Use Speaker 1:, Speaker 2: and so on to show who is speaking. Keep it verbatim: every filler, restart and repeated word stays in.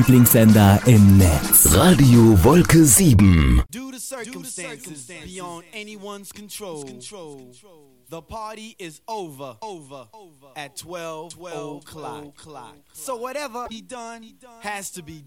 Speaker 1: Lieblingssender im Netz.
Speaker 2: Radio Wolke sieben.
Speaker 3: Due to circumstances beyond anyone's control, the party is over, over at twelve o'clock. So whatever be done has to be